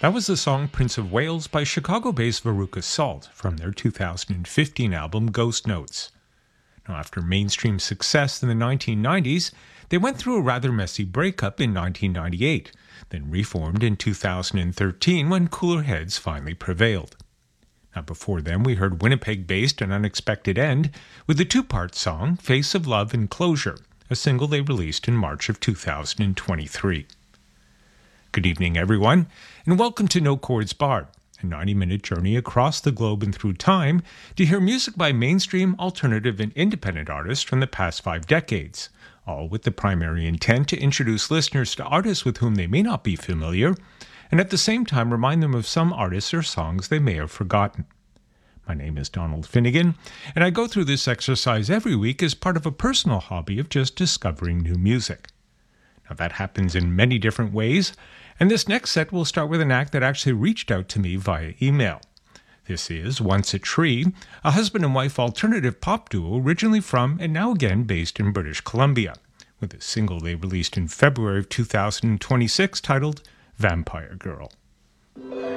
That was the song Prince of Wales by Chicago-based Veruca Salt from their 2015 album Ghost Notes. Now, after mainstream success in the 1990s, they went through a rather messy breakup in 1998, then reformed in 2013 when cooler heads finally prevailed. Now, before them, we heard Winnipeg-based An Unexpected End with the two-part song Face of Love and Closure, a single they released in March of 2023. Good evening, everyone, and welcome to No Chords Barred, a 90-minute journey across the globe and through time to hear music by mainstream, alternative, and independent artists from the past 5 decades, all with the primary intent to introduce listeners to artists with whom they may not be familiar, and at the same time remind them of some artists or songs they may have forgotten. My name is Donald Finnegan, and I go through this exercise every week as part of a personal hobby of just discovering new music. Now, that happens in many different ways, and this next set will start with an act that actually reached out to me via email. This is Once a Tree, a husband and wife alternative pop duo originally from and now again based in British Columbia, with a single they released in February of 2026 titled Vampire Girl.